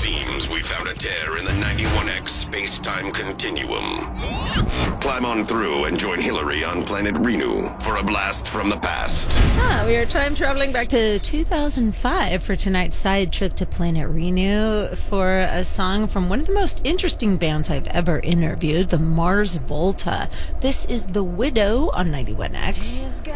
Seems we found a tear in the 91X space-time continuum. Climb on through and join Hillary on planet Renu for a blast from the past. We are time traveling back to 2005 for tonight's side trip to planet Renu for a song from one of the most interesting bands I've ever interviewed, the Mars Volta. This is The Widow on 91X.